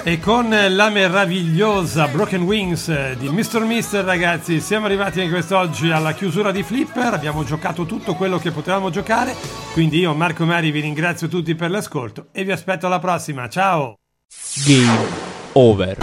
E con la meravigliosa Broken Wings di Mr. Mister, ragazzi, siamo arrivati anche quest'oggi alla chiusura di Flipper. Abbiamo giocato tutto quello che potevamo giocare, quindi io, Marco Mari, vi ringrazio tutti per l'ascolto e vi aspetto alla prossima. Ciao! Game over.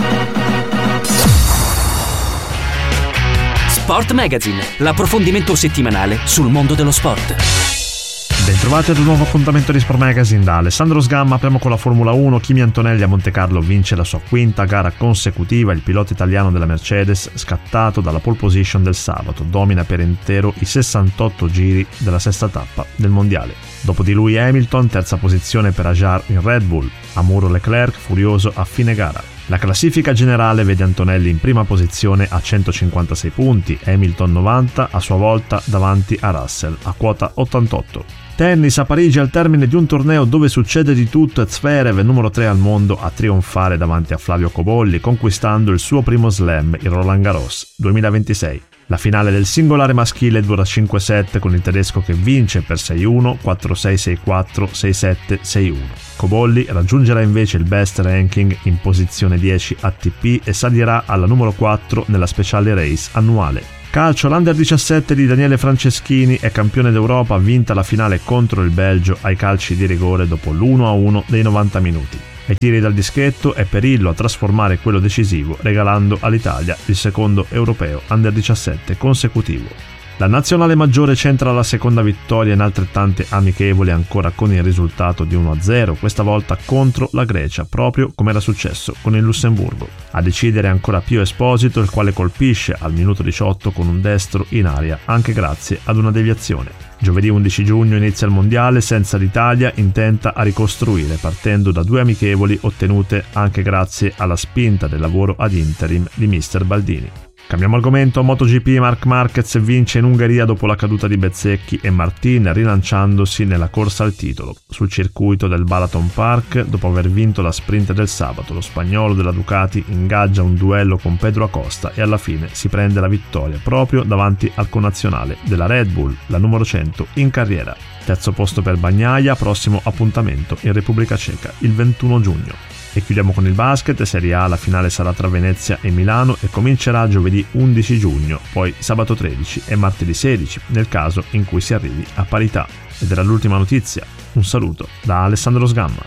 Sport Magazine, l'approfondimento settimanale sul mondo dello sport. Bentrovati ad un nuovo appuntamento di Sport Magazine da Alessandro Sgamma. Apriamo con la Formula 1. Kimi Antonelli a Montecarlo vince la sua quinta gara consecutiva. Il pilota italiano della Mercedes, scattato dalla pole position del sabato, domina per intero i 68 giri della sesta tappa del mondiale. Dopo di lui Hamilton, terza posizione per Ajar in Red Bull. A muro Leclerc, furioso a fine gara. La classifica generale vede Antonelli in prima posizione a 156 punti, Hamilton 90, a sua volta davanti a Russell a quota 88. Tennis a Parigi, al termine di un torneo dove succede di tutto, Zverev, numero 3 al mondo, a trionfare davanti a Flavio Cobolli, conquistando il suo primo slam, il Roland Garros 2026. La finale del singolare maschile dura 5 set con il tedesco che vince per 6-1, 4-6, 6-4, 6-7, 6-1. Cobolli raggiungerà invece il best ranking in posizione 10 ATP e salirà alla numero 4 nella speciale race annuale. Calcio, l'Under 17 di Daniele Franceschini è campione d'Europa, vinta la finale contro il Belgio ai calci di rigore dopo l'1-1 dei 90 minuti. Ai tiri dal dischetto è Perillo a trasformare quello decisivo, regalando all'Italia il secondo europeo Under 17 consecutivo. La nazionale maggiore centra la seconda vittoria in altrettante amichevoli, ancora con il risultato di 1-0, questa volta contro la Grecia, proprio come era successo con il Lussemburgo. A decidere ancora Pio Esposito, il quale colpisce al minuto 18 con un destro in aria, anche grazie ad una deviazione. Giovedì 11 giugno inizia il mondiale senza l'Italia, intenta a ricostruire, partendo da 2 amichevoli ottenute anche grazie alla spinta del lavoro ad interim di mister Baldini. Cambiamo argomento. MotoGP, Marc Marquez vince in Ungheria dopo la caduta di Bezzecchi e Martin, rilanciandosi nella corsa al titolo. Sul circuito del Balaton Park, dopo aver vinto la sprint del sabato, lo spagnolo della Ducati ingaggia un duello con Pedro Acosta e alla fine si prende la vittoria proprio davanti al connazionale della Red Bull, la numero 100 in carriera. Terzo posto per Bagnaia, prossimo appuntamento in Repubblica Ceca il 21 giugno. E chiudiamo con il basket. Serie A, la finale sarà tra Venezia e Milano e comincerà giovedì 11 giugno, poi sabato 13 e martedì 16, nel caso in cui si arrivi a parità. Ed era l'ultima notizia. Un saluto da Alessandro Sgamma.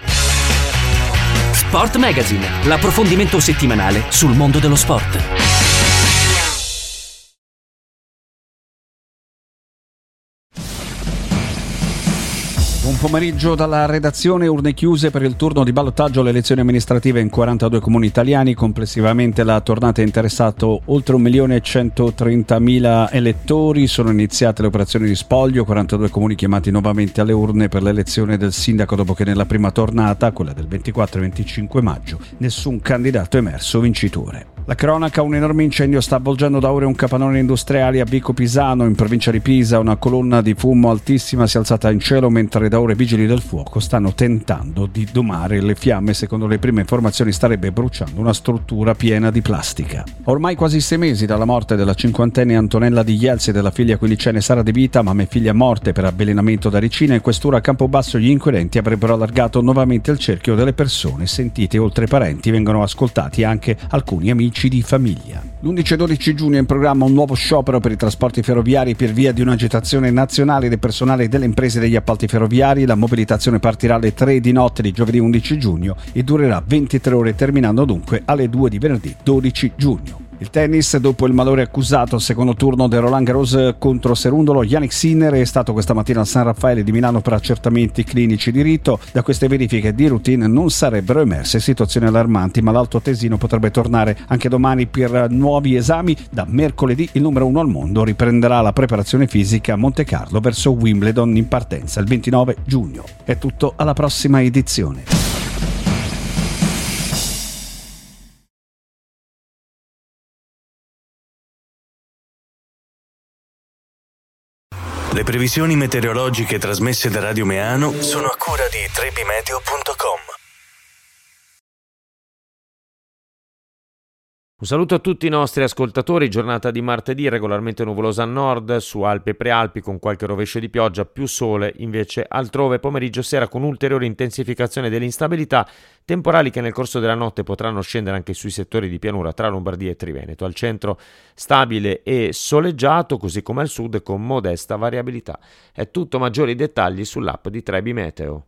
Sport Magazine, l'approfondimento settimanale sul mondo dello sport. Buon pomeriggio dalla redazione. Urne chiuse per il turno di ballottaggio alle elezioni amministrative in 42 comuni italiani. Complessivamente la tornata ha interessato oltre 1.130.000 elettori. Sono iniziate le operazioni di spoglio, 42 comuni chiamati nuovamente alle urne per l'elezione del sindaco dopo che nella prima tornata, quella del 24 e 25 maggio, nessun candidato è emerso vincitore. La cronaca: un enorme incendio sta avvolgendo da ore un capannone industriale a Vico Pisano, in provincia di Pisa. Una colonna di fumo altissima si è alzata in cielo mentre da ore vigili del fuoco stanno tentando di domare le fiamme. Secondo le prime informazioni starebbe bruciando una struttura piena di plastica. Ormai quasi 6 mesi dalla morte della 50enne Antonella Di Ielsi e della figlia quindicenne Sara De Vita, mamma e figlia morte per avvelenamento da ricina, in questura a Campobasso gli inquirenti avrebbero allargato nuovamente il cerchio delle persone sentite. Oltre ai parenti vengono ascoltati anche alcuni amici di famiglia. L'11 e 12 giugno è in programma un nuovo sciopero per i trasporti ferroviari per via di un'agitazione nazionale del personale delle imprese degli appalti ferroviari. La mobilitazione partirà alle 3 di notte di giovedì 11 giugno e durerà 23 ore, terminando dunque alle 2 di venerdì 12 giugno. Il tennis: dopo il malore accusato al secondo turno del Roland Garros contro Serundolo, Jannik Sinner è stato questa mattina al San Raffaele di Milano per accertamenti clinici di rito. Da queste verifiche di routine non sarebbero emerse situazioni allarmanti, ma l'Alto Tesino potrebbe tornare anche domani per nuovi esami. Da mercoledì il numero 1 al mondo riprenderà la preparazione fisica a Montecarlo verso Wimbledon, in partenza il 29 giugno. È tutto, alla prossima edizione. Le previsioni meteorologiche trasmesse da Radio Meano sono a cura di trebimeteo.com. Un saluto a tutti i nostri ascoltatori, giornata di martedì regolarmente nuvolosa a nord, su Alpi e Prealpi con qualche rovescio di pioggia, più sole invece altrove, pomeriggio e sera con ulteriore intensificazione dell'instabilità, temporali che nel corso della notte potranno scendere anche sui settori di pianura tra Lombardia e Triveneto, al centro stabile e soleggiato, così come al sud con modesta variabilità. È tutto, maggiori dettagli sull'app di Trebi Meteo.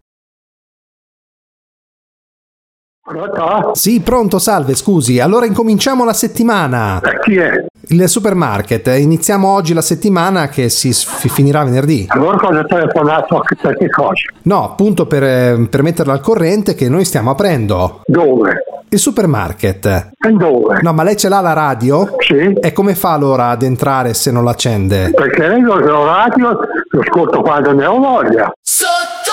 Pronto? Sì, pronto, salve, scusi. Allora incominciamo la settimana. Chi è? Il supermarket. Iniziamo oggi la settimana che si finirà venerdì. Allora cosa hai telefonato? Per che cosa? No, appunto per metterla al corrente che noi stiamo aprendo. Dove? Il supermarket. E dove? No, ma lei ce l'ha la radio? Sì. E come fa allora ad entrare se non l'accende? Perché io il radio lo ascolto quando ne ho voglia.